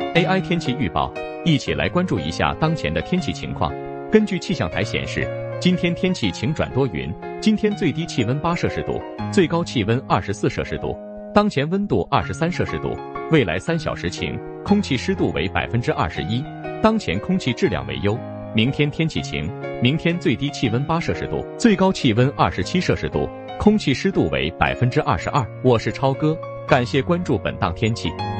AI 天气预报，一起来关注一下当前的天气情况。根据气象台显示，今天天气晴转多云，今天最低气温8摄氏度，最高气温24摄氏度，当前温度23摄氏度。未来3小时晴，空气湿度为21%，当前空气质量为优。明天天气晴，明天最低气温8摄氏度，最高气温27摄氏度，空气湿度为22%。我是超哥，感谢关注本档天气。